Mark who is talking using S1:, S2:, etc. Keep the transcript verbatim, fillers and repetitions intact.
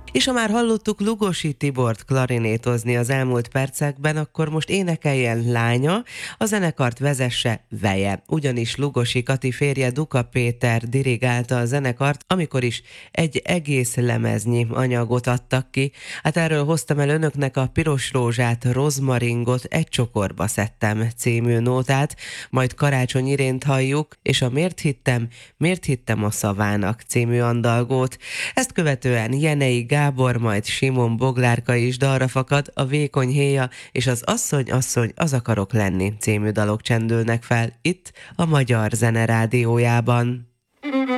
S1: És ha már hallottuk Lugosi Tibort klarinétozni az elmúlt percekben, akkor most énekeljen lánya, a zenekart vezesse Veje. Ugyanis Lugosi Kati férje Duka Péter dirigálta a zenekart, amikor is egy egész lemeznyi anyagot adtak ki. Hát erről hoztam el önöknek a Piros rózsát, rozmaringot, egy csokorba szedtem című nótát, majd Karácsony Irént halljuk, és a Miért hittem, miért hittem a szavának című andalgót. Ezt követően Jenei Gábor, majd Simon Boglárka is dalra fakad, a Vékony héja és az Asszony, asszony, az akarok lenni című dalok csendülnek fel itt a Magyar Zene Rádiójában.